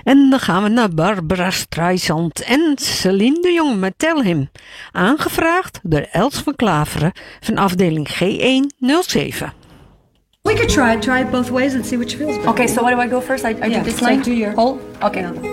En dan gaan we naar Barbara Streisand en Celine de Jong met Tell Him. Aangevraagd door Els van Klaveren van afdeling G107. We could try it both ways and see which feels better. Okay, so what do I go first? I do this line? do your whole? Okay. Yeah.